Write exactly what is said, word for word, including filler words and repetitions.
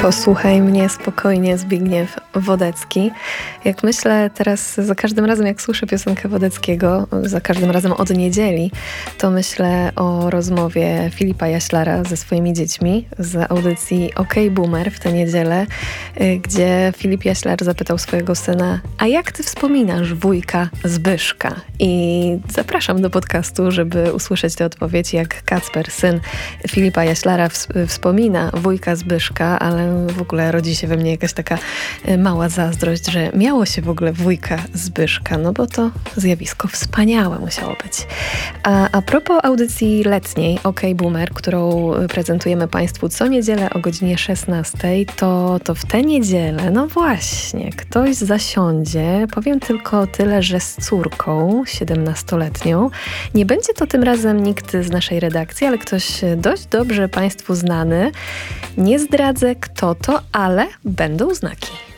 Posłuchaj mnie spokojnie, Zbigniew Wodecki. Jak myślę teraz, za każdym razem jak słyszę piosenkę Wodeckiego, za każdym razem od niedzieli, to myślę o rozmowie Filipa Jaślara ze swoimi dziećmi z audycji OK Boomer w tę niedzielę, gdzie Filip Jaślar zapytał swojego syna: a jak ty wspominasz wujka Zbyszka? I zapraszam do podcastu, żeby usłyszeć tę odpowiedź, jak Kacper, syn Filipa Jaślara, w- wspomina wujka Zbyszka, ale w ogóle rodzi się we mnie jakaś taka mała zazdrość, że miało się w ogóle wujka Zbyszka, no bo to zjawisko wspaniałe musiało być. A, a propos audycji letniej OK Boomer, którą prezentujemy Państwu co niedzielę o godzinie szesnastej, to, to w tę niedzielę, no właśnie, ktoś zasiądzie, powiem tylko tyle, że z córką siedemnastoletnią. Nie będzie to tym razem nikt z naszej redakcji, ale ktoś dość dobrze Państwu znany. Nie zdradzę kto to, ale będą znaki.